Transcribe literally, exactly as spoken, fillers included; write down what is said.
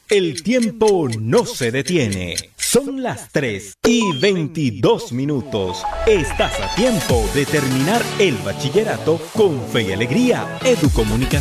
El tiempo no se detiene. Son las tres y veintidós minutos. Estás a tiempo de terminar el bachillerato con fe y alegría. Educomunicación.